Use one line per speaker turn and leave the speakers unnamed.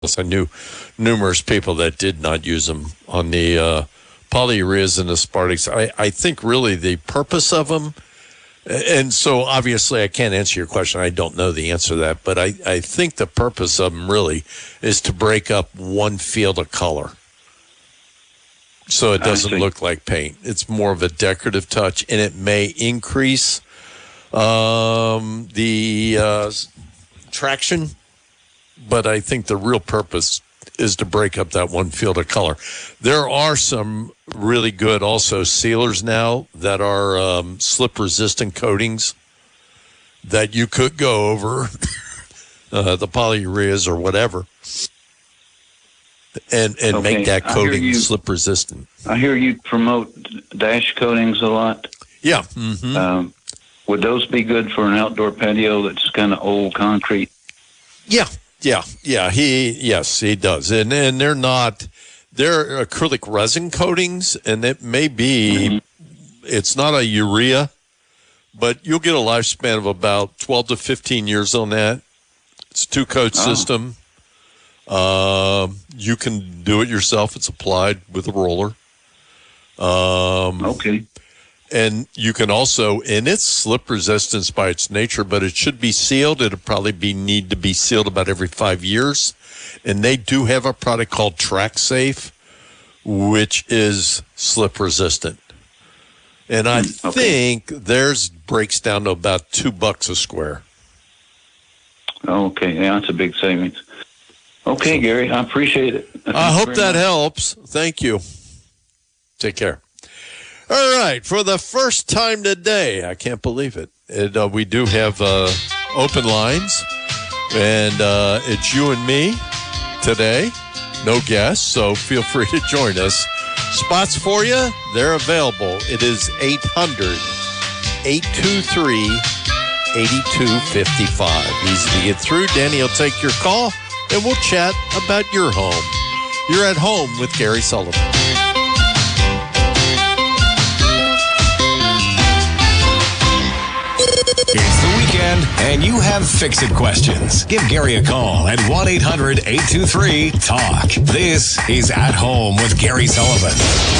I knew numerous people that did not use them on the polyureas and aspartics. I think really the purpose of them, and so obviously I can't answer your question. I don't know the answer to that, but I think the purpose of them really is to break up one field of color so it doesn't look like paint. It's more of a decorative touch, and it may increase the traction. But I think the real purpose is to break up that one field of color. There are some really good also sealers now that are slip-resistant coatings that you could go over the polyureas or whatever and make that coating slip-resistant.
I hear you promote dash coatings a lot.
Yeah. Mm-hmm.
Would those be good for an outdoor patio that's kind of old concrete?
Yeah. Yeah, he does. And they're acrylic resin coatings, and it may be, it's not a urea, but you'll get a lifespan of about 12 to 15 years on that. It's a two-coat system. You can do it yourself. It's applied with a roller.
Okay.
And you can also, and it's slip resistance by its nature, but it should be sealed. It'll probably need to be sealed about every 5 years. And they do have a product called Track Safe, which is slip resistant. And I think theirs breaks down to about $2 a square.
Okay, yeah, that's a big savings. Okay, Gary, I appreciate it.
I hope that helps. Thank you. Take care. All right, for the first time today, I can't believe it. We do have open lines, and it's you and me today. No guests, so feel free to join us. Spots for you, they're available. It is 800-823-8255. Easy to get through. Danny will take your call, and we'll chat about your home. You're at home with Gary Sullivan.
It's the weekend, and you have fix-it questions. Give Gary a call at 1-800-823-TALK. This is At Home with Gary Sullivan.